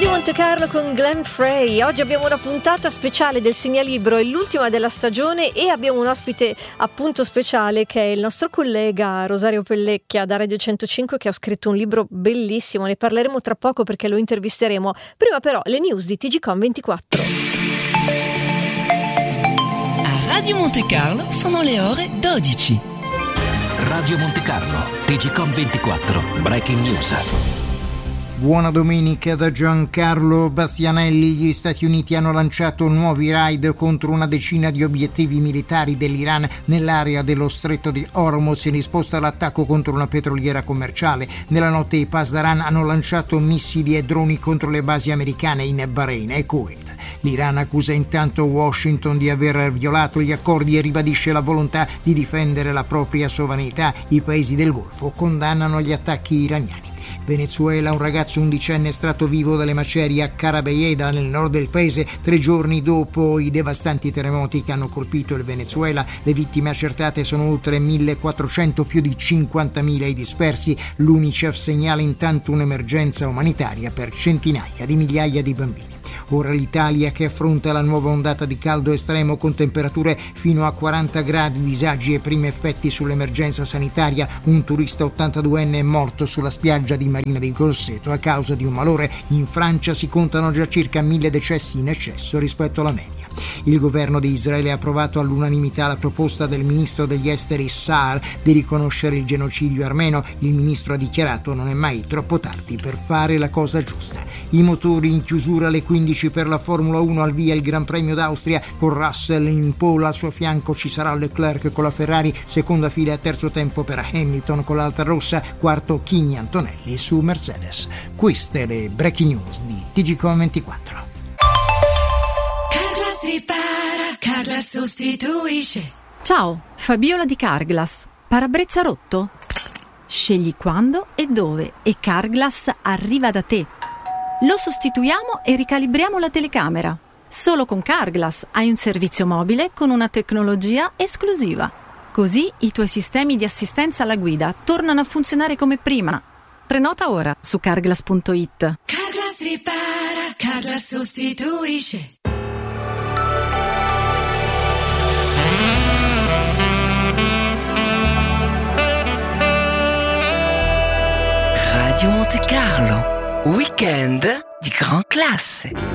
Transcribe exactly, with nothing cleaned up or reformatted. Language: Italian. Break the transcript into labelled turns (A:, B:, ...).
A: Radio Monte Carlo con Glenn Frey. Oggi abbiamo una puntata speciale del Segnalibro, è l'ultima della stagione e abbiamo un ospite appunto speciale che è il nostro collega Rosario Pellecchia da Radio centocinque, che ha scritto un libro bellissimo. Ne parleremo tra poco perché lo intervisteremo. Prima però le news di T G Com ventiquattro.
B: A Radio Monte Carlo sono le ore dodici.
C: Radio Monte Carlo, T G Com ventiquattro, Breaking News.
D: Buona domenica da Giancarlo Bastianelli. Gli Stati Uniti hanno lanciato nuovi raid contro una decina di obiettivi militari dell'Iran nell'area dello stretto di Hormuz in risposta all'attacco contro una petroliera commerciale. Nella notte i Pasdaran hanno lanciato missili e droni contro le basi americane in Bahrain e Kuwait. L'Iran accusa intanto Washington di aver violato gli accordi e ribadisce la volontà di difendere la propria sovranità. I paesi del Golfo condannano gli attacchi iraniani. Venezuela, un ragazzo undicenne estratto vivo dalle macerie a Carabayeda nel nord del paese tre giorni dopo i devastanti terremoti che hanno colpito il Venezuela. Le vittime accertate sono oltre millequattrocento, più di cinquantamila i dispersi. L'UNICEF segnala intanto un'emergenza umanitaria per centinaia di migliaia di bambini. Ora l'Italia che affronta la nuova ondata di caldo estremo con temperature fino a quaranta gradi, disagi e primi effetti sull'emergenza sanitaria. Un turista ottantaduenne è morto sulla spiaggia di Marina di Grosseto a causa di un malore. In Francia si contano già circa mille decessi in eccesso rispetto alla media. Il governo di Israele ha approvato all'unanimità la proposta del ministro degli esteri Saar di riconoscere il genocidio armeno. Il ministro ha dichiarato: non è mai troppo tardi per fare la cosa giusta. I motori in chiusura alle quindici per la Formula uno, al via il Gran Premio d'Austria con Russell in pole, al suo fianco ci sarà Leclerc con la Ferrari, seconda fila e terzo tempo per Hamilton con l'Alta Rossa, quarto Kimi Antonelli su Mercedes. Queste le breaking news di T G Com ventiquattro.
E: Carglass ripara, Carglass sostituisce.
F: Ciao, Fabiola di Carglass. Parabrezza rotto? Scegli quando e dove e Carglass arriva da te. Lo sostituiamo e ricalibriamo la telecamera. Solo con Carglass hai un servizio mobile con una tecnologia esclusiva. Così i tuoi sistemi di assistenza alla guida tornano a funzionare come prima. Prenota ora su carglass punto it.
E: Carglass ripara, Carglass sostituisce.
B: Radio Monte Carlo, weekend di gran classe.